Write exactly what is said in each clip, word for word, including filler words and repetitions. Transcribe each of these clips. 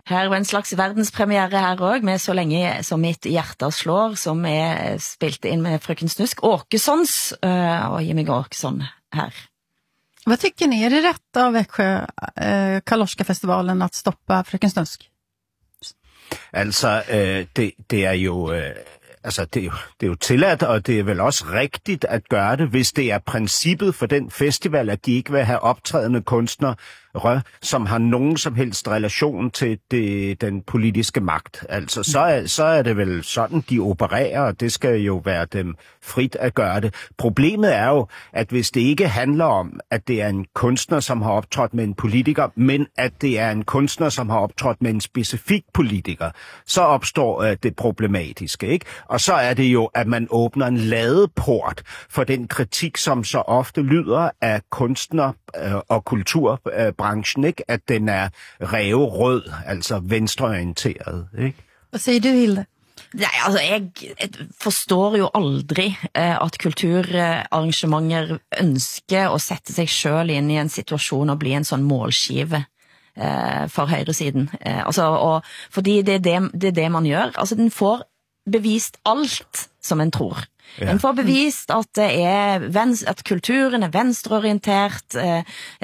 Her var en slags verdenspremiere her også, med Så lenge som mitt hjerte slår, som er spilt inn med Fröken Snusk Åkessons, uh, og Jimmy Åkesson her. Vad tycker ni? Är det rätt av Växjö eh, Karl-Oskar-festivalen att stoppa Fröken Snusk? Altså, øh, det, det er jo... Øh, altså, det er jo, det er jo tilladt, og det er vel også rigtigt at gøre det, hvis det er princippet for den festival, at de ikke vil have optrædende kunstnere, som har nogen som helst relation til det, den politiske magt. Altså, så er, så er det vel sådan, de opererer, og det skal jo være dem frit at gøre det. Problemet er jo, at hvis det ikke handler om, at det er en kunstner, som har optrådt med en politiker, men at det er en kunstner, som har optrådt med en specifik politiker, så opstår øh, det problematiske, ikke? Og så er det jo, at man åbner en ladeport for den kritik, som så ofte lyder af kunstner øh, og kulturbranchen, ikke? At den er ræverød, altså venstreorienteret, ikke? Hvad siger du, Hilde? Nej, altså, jeg forstår jo aldrig, eh, at kulturarrangementer ønsker at sætte sig selv ind i en situation og bli en sådan målskive eh, for højresiden. Eh, altså, og, fordi det er det, det er det man gør. Altså, den får bevist alt, som en tror. Ja. En får bevist at det er venstre, at kulturen er venstreorientert, eh,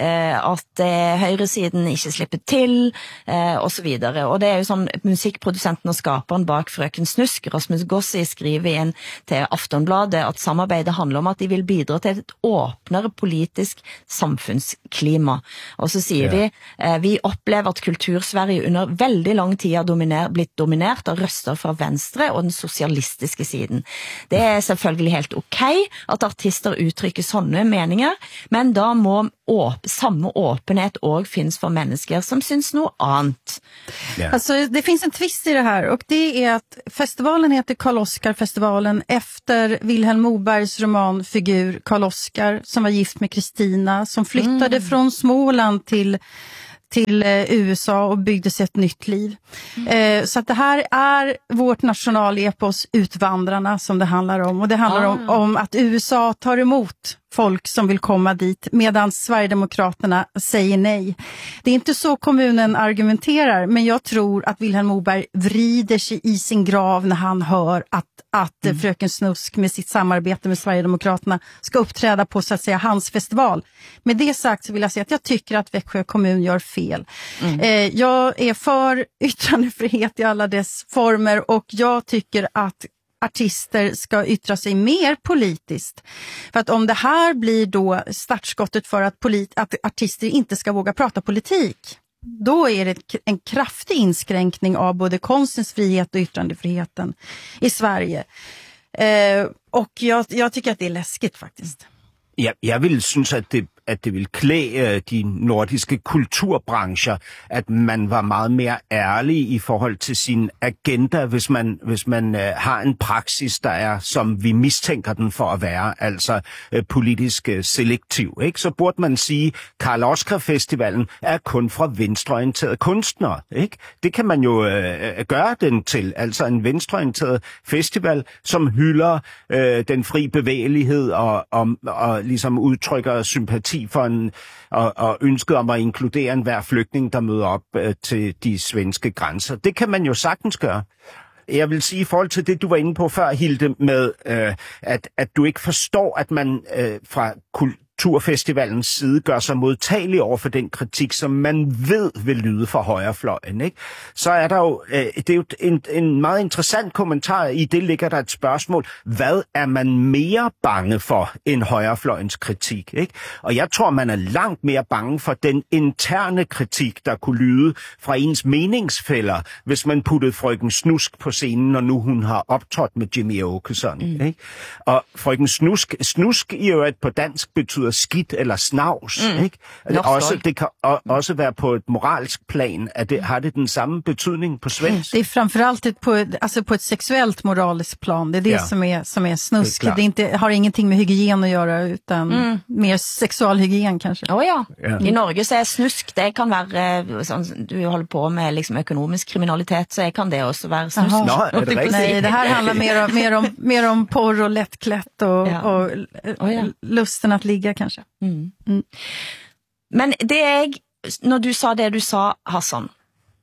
at eh, høyresiden ikke slipper til, eh, og så videre. Og det er jo sånn, musikkprodusenten og skaperen bak Frøken Snusk, Rasmus Gossi, skriver inn til Aftonbladet at samarbeidet handler om at de vil bidra til et åpnere politisk samfunnsklima. Og så sier ja. vi, eh, vi opplever at Kultursverige under veldig lang tid har dominer, blitt dominert av røster fra venstre og den socialistiske siden. Det er selvfølgelig helt ok at artister uttrykker sånne meninger, men da må åp samme åpenhet også finns för mennesker som syns något annat. Yeah. Alltså, det finns en twist i det här, och det är att festivalen heter Karl-Oskar-festivalen efter Vilhelm Mobergs romanfigur Karl-Oskar, som var gift med Kristina, som flyttade mm. från Småland till till U S A och byggde sig ett nytt liv. Mm. Eh, så att det här är vårt nationalepos Utvandrarna som det handlar om. Och det handlar ah. om, om att U S A tar emot folk som vill komma dit, medan Sverigedemokraterna säger nej. Det är inte så kommunen argumenterar, men jag tror att Vilhelm Moberg vrider sig i sin grav när han hör att, att mm. Fröken Snusk med sitt samarbete med Sverigedemokraterna ska uppträda på, så att säga, hans festival. Med det sagt så vill jag säga att jag tycker att Växjö kommun gör fel. Mm. Eh, jag är för yttrandefrihet i alla dess former, och jag tycker att artister ska yttra sig mer politiskt. För att om det här blir då startskottet för att, polit- att artister inte ska våga prata politik, då är det en kraftig inskränkning av både konstens frihet och yttrandefriheten i Sverige. Eh, och jag, jag tycker att det är läskigt faktiskt. Ja, jeg vil synes, at det, at det vil klæde de nordiske kulturbrancher, at man var meget mere ærlig i forhold til sin agenda, hvis man, hvis man uh, har en praksis, der er, som vi mistænker den for at være, altså uh, politisk uh, selektiv. Ikke? Så burde man sige, Karl-Oskar-festivalen er kun fra venstreorienterede kunstnere. Ikke? Det kan man jo uh, gøre den til, altså en venstreorienteret festival, som hylder uh, den fri bevægelighed og, og, og ligesom udtrykker sympati for en, og, og ønsket om at inkludere enhver flygtning, der møder op øh, til de svenske grænser. Det kan man jo sagtens gøre. Jeg vil sige i forhold til det, du var inde på før, Hilde, med øh, at, at du ikke forstår, at man øh, fra Kulturfestivalens side gør sig modtagelig over for den kritik, som man ved vil lyde fra højrefløjen, ikke? Så er der jo, øh, det er jo en, en meget interessant kommentar. I det ligger der et spørgsmål. Hvad er man mere bange for end højrefløjens kritik, ikke? Og jeg tror, man er langt mere bange for den interne kritik, der kunne lyde fra ens meningsfæller, hvis man puttede Frøken Snusk på scenen, når nu hun har optrådt med Jimmy Åkesson, mm. ikke? Og Frøken Snusk, snusk i øvrigt på dansk betyder skidt eller snavs, mm. ikke? Det, også, det kan o- også være på et moralsk plan. At det, har det den samme betydning på svensk? Det är framförallt ett, på, ett, alltså på ett sexuellt moraliskt plan. Det är det ja. som, är, som är snusk. Det, är det är inte, har ingenting med hygien att göra, utan mm. mer sexualhygien kanske. Oh, ja. ja. I Norge så är snusk, det kan vara, sånn, du håller på med liksom ekonomisk kriminalitet, så kan det också vara snusk. Nå, är det Nej, det här handlar mer om, mer om, mer om porr och lättklätt och, ja. och oh, ja. lusten att ligga kanske. Mm. Mm. Men det är, när du sa det du sa, Hassan,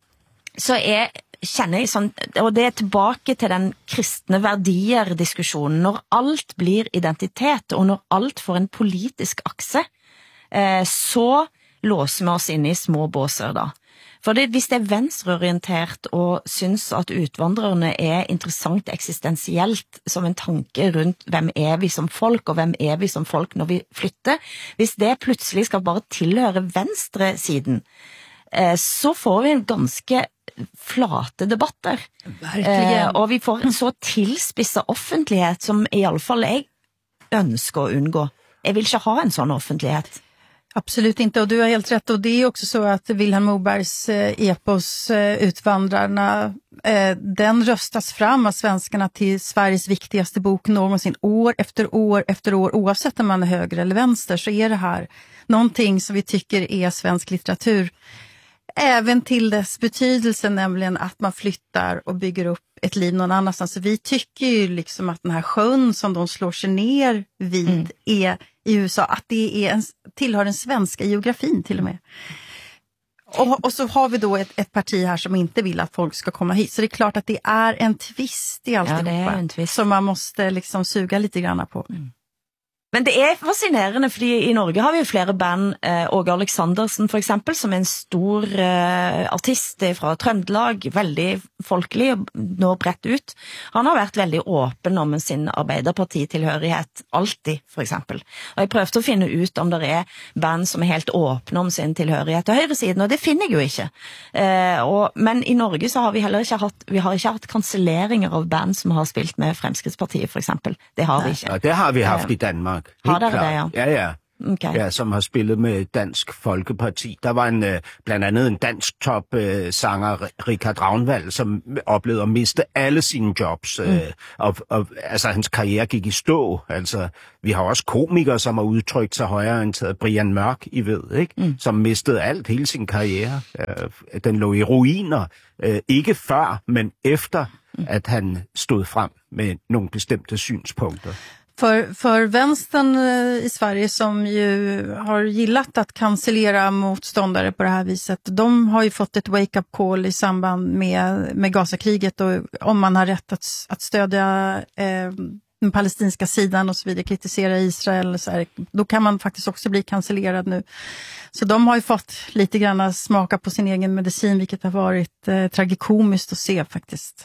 så är känner jag sån, och det är tillbaka till den kristna värdier diskussionen, när allt blir identitet och när allt får en politisk axe, eh, så låser vi oss in i små båser då. For det, hvis det er venstreorientert og synes at utvandrerne er interessant eksistensielt som en tanke rundt hvem er vi som folk, og hvem er vi som folk når vi flytter, hvis det plutselig skal bare tilhøre venstresiden, eh, så får vi en ganske flate debatter. Eh, og vi får en så tilspisset offentlighet som i alle fall jeg ønsker å unngå. Jeg vil ikke ha en sån offentlighet. Absolut inte, och du har helt rätt, och det är också så att Vilhelm Mobergs eh, epos eh, Utvandrarna, eh, den röstas fram av svenskarna till Sveriges viktigaste bok någonsin, år efter år efter år, oavsett om man är höger eller vänster, så är det här någonting som vi tycker är svensk litteratur, även till dess betydelse, nämligen att man flyttar och bygger upp ett liv någon annanstans. Så vi tycker ju liksom att den här sjön som de slår sig ner vid mm. är i U S A, att det är en, tillhör den svenska geografin till och med. Och, och så har vi då ett, ett parti här som inte vill att folk ska komma hit. Så det är klart att det är en twist i alltihopa, ja, det är en twist som man måste liksom suga lite grann på. Mm. Men det är fascinerande, fordi i Norge har vi jo flere band, eh, Åge Aleksandersen for eksempel, som er en stor eh, artist fra Trøndelag, veldig folkelig og når bredt ut. Han har vært veldig åpen om sin arbeiderpartitilhørighet, alltid for eksempel. Og jeg prøvde å finne ut om det er band som er helt åpne om sin tilhørighet til høyresiden, og det finner jeg jo ikke. Eh, og, men i Norge så har vi heller ikke hatt, vi har ikke hatt kanselleringer av band som har spilt med Fremskrittspartiet for eksempel. Det har vi ikke. Ja, det har vi haft i Danmark. Har der det, ja? Ja, ja. Okay. Ja, som har spillet med Dansk Folkeparti. Der var en, øh, blandt andet en dansk top øh, sanger, Richard Ravnvald, som oplevede at miste alle sine jobs. Øh, mm. og, og altså, hans karriere gik i stå. Altså, vi har også komikere, som har udtrykt sig højreorienteret. Brian Mørk, I ved, ikke? Mm. Som mistede alt, hele sin karriere. Øh, den lå i ruiner. Øh, ikke før, men efter, mm. at han stod frem med nogle bestemte synspunkter. För, för vänstern i Sverige, som ju har gillat att cancellera motståndare på det här viset, de har ju fått ett wake-up call i samband med, med Gazakriget, och om man har rätt att, att stödja eh, den palestinska sidan och så vidare, kritisera Israel, så här, då kan man faktiskt också bli cancellerad nu. Så de har ju fått lite grann smaka på sin egen medicin, vilket har varit eh, tragikomiskt att se faktiskt.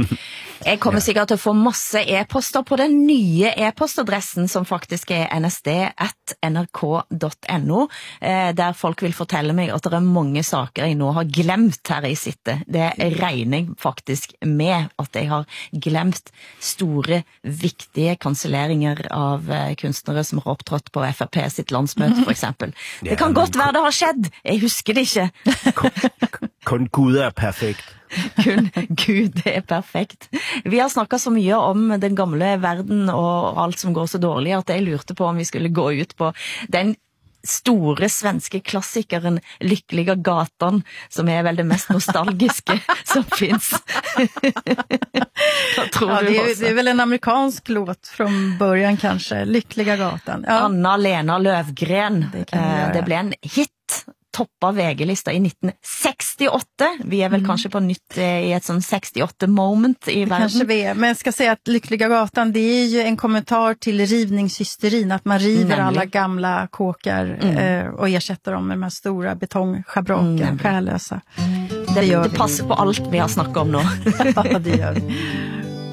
Jeg kommer sikkert til å få masse e-poster på den nye e-postadressen, som faktisk er n s d at n r k dot n o, eh, der folk vil fortelle meg at det er mange saker jeg nå har glemt her i sittet. Det regner jeg faktisk med at jeg har glemt. Store, viktige kanselleringer av eh, kunstnere som har opptrådt på F R P sitt landsmøte, for eksempel. Det kan godt være det har skjedd. Jeg husker det ikke. Kun, kun Gud er perfekt. Kun Gud er perfekt. Vi har snakket så mye om den gamle verden og alt som går så dårlig, at jeg lurte på om vi skulle gå ut på den store svenske klassikeren Lyckliga gatan, som er vel det mest nostalgiske som finns. Tror ja, du det, är, också? det är väl en amerikansk låt från början kanske, Lyckliga gatan. Ja. Anna-Lena Löfgren. Det, det, det ble en hit. Toppa V G-lista i nitten sextioåtta. Vi är väl mm. kanske på nytt i ett sån sextioåtta-moment i det världen. Kanske vi är. Men jag ska säga att Lyckliga gatan, det är ju en kommentar till rivningshysterin. Att man river Nämligen. alla gamla kåkar mm. eh, och ersätter dem med de här stora betongschabroken, mm, själösa. Mm. Det, det, det passar på allt vi har snackat om nu. Ja, det gör vi.